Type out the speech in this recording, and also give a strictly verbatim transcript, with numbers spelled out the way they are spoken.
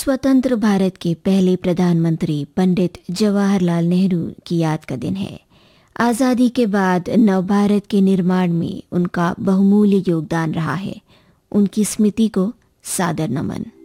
स्वतंत्र भारत के पहले प्रधानमंत्री पंडित जवाहरलाल नेहरू की याद का दिन है। आज़ादी के बाद नवभारत के निर्माण में उनका बहुमूल्य योगदान रहा है। उनकी स्मृति को सादर नमन।